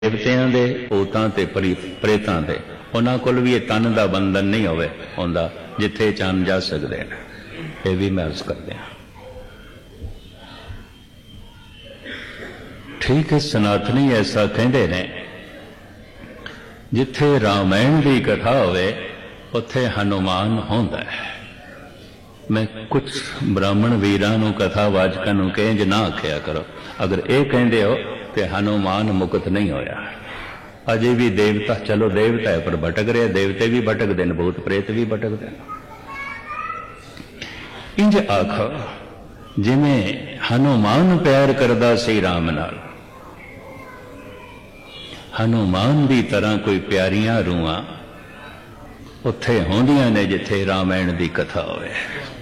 देवतियां दे भूतां ते प्रेतां दे उन्हां कोल भी ये तन का बंधन नहीं होवे होंदा जिथे चंद जा सकते हैं। ये भी मैं अर्ज करते हैं। ठीक है, सनातनी ऐसा कहते ने जिथे रामायण की कथा होवे उत्थे हनुमान होंदा है। मैं कुछ ब्राह्मण वीरां नूं कथावाचकां नूं कहें ना आख्या करो, अगर ये कहते हो तो हनुमान मुक्त नहीं होया। अजे भी देवता, चलो देवता है पर भटक रहे, देवते भी भटकते हैं, भूत प्रेत भी भटकते हैं। इंज आखो जिमें हनुमान प्यार करदा सी राम नाल, हनुमान की तरह कोई प्यारियां रूहां उत्थे होंदियां ने जिथे रामायण की कथा होवे।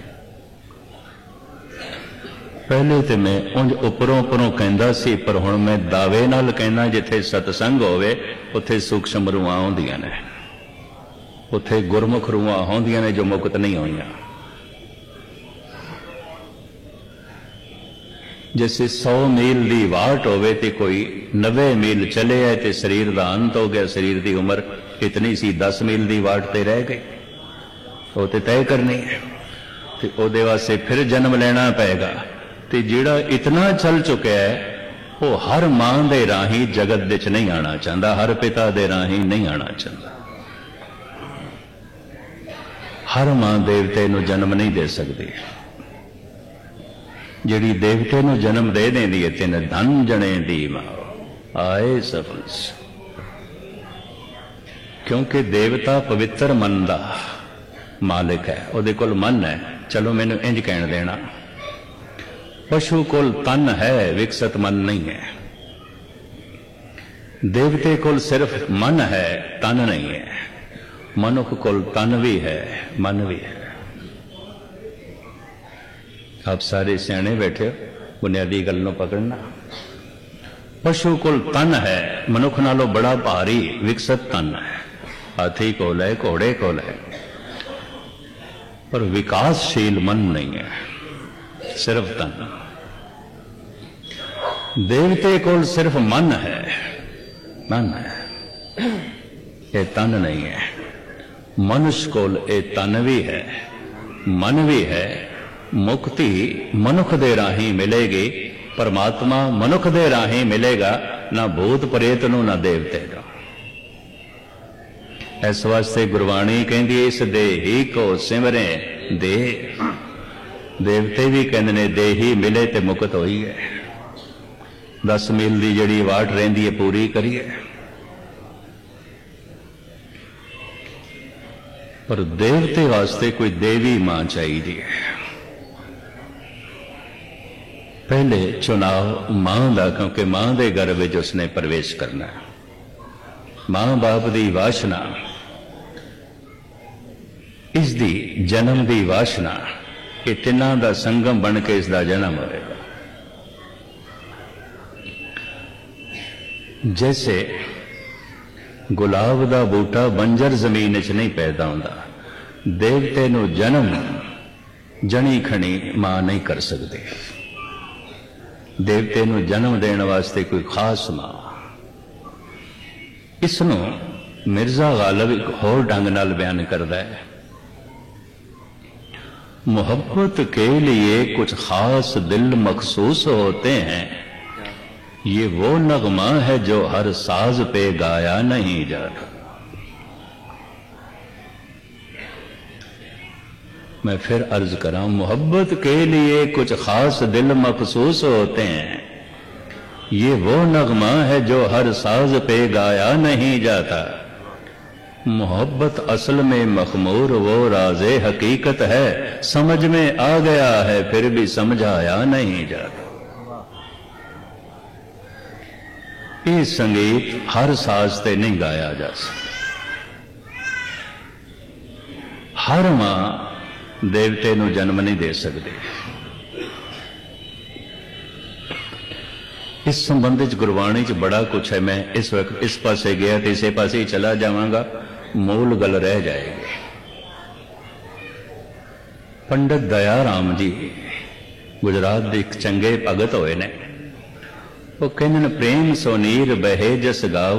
पहले तो मैं उंज उपरों उपरों कहंदा सी, पर हुण मैं दावे नाल कहना जिथे सतसंग होवे उत्थे सूक्ष्म रूहां होंदियां ने, उत्थे गुरमुख रूहां होंदियां ने जो मुक्त नहीं होईयां। जैसे 100 मील की वाट होवे ते कोई 90 मील चले है तो शरीर का अंत हो गया, शरीर की उम्र इतनी सी 10 मील की वाट ते रह गई, वो तो तय करनी है, तो ਉਹਦੇ वास्ते फिर जन्म लेना पेगा। तो जिहड़ा इतना चल चुका है वो हर मां दे राही जगत विच नहीं आना चाहता, हर पिता दे राही नहीं आना चाहता। हर मां देवते नूं जन्म नहीं दे सकती। जिहड़ी देवते नूं जन्म दे देंदी है तिन धन जने दी मां आए सफल, क्योंकि देवता पवित्र मन का मालिक है, उहदे कोल मन है। चलो मैनूं इंज कहण देना, पशु कोल तन है, विकसित मन नहीं है। देवते कोल सिर्फ मन है, तन नहीं है। मनुख कोल तन भी है, मन भी है। आप सारे सियाणे बैठे हो, बुनियादी गल नूं पकड़ना। पशु कोल तन है, मनुख नालों बड़ा भारी विकसित तन है। हाथी कोल है, घोड़े कोल है, पर विकासशील मन नहीं है, सिर्फ तन। देवते कोल सिर्फ मन है, मन है, ये तन नहीं है। मनुष्य कोल ये तन भी है, मन भी है। मुक्ति मनुख दे राही मिलेगी, परमात्मा मनुख दे राही मिलेगा, ना भूत प्रेत नूं ना देवते का। इस वास्ते गुरबाणी कहती इस देही को सिमरे दे। देवते भी कहते ने देही मिले तो मुक्त होई है। 10 मील की जिहड़ी वाट रहिंदी है पूरी करिए। पर देवते वास्ते कोई देवी मां चाहिए। पहले चुनाव मां का, क्योंकि मां के गर्भ में उसने प्रवेश करना है। मां बाप की वासना, इसकी जन्म की वासना, ये तिना का संगम बन के इसका जन्म होगा। जैसे गुलाब का बूटा बंजर जमीन च नहीं पैदा होता, देवते नूं जन्म जनी खणी मां नहीं कर सकती। देवते नूं जन्म देने वास्ते कोई खास मां। इसनों मिर्जा गालिब एक होर ढंग नाल बयान करता है, मोहब्बत के लिए कुछ खास दिल मखसूस होते हैं, ये वो नगमा है जो हर साज पे गाया नहीं जाता। मैं फिर अर्ज करा, मोहब्बत के लिए कुछ खास दिल मखसूस होते हैं, ये वो नगमा है जो हर साज पे गाया नहीं जाता। मोहब्बत असल में मखमूर वो राज़े हकीकत है, समझ में आ गया है फिर भी समझाया नहीं जाता। ये संगीत हर साज से नहीं गाया जा सकता। हर मां देवते नूं जन्म नहीं दे सकती। इस संबंध च गुरबाणी च बड़ा कुछ है। मैं इस वक्त इस पासे गया तो इसे पासे ही चला जावांगा, मूल गल रह जाएगी। पंडित दया राम जी गुजरात के एक चंगे भगत होए ने, ਉਹ ਕਹਿੰਦੇ ਨੇ ਪ੍ਰੇਮ ਸੋ ਨੀਰ ਬਹਿ ਜਸ ਗਾਓ